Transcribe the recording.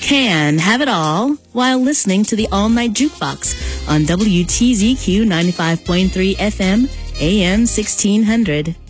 can have it all while listening to the All Night Jukebox on WTZQ 95.3 FM, AM 1600.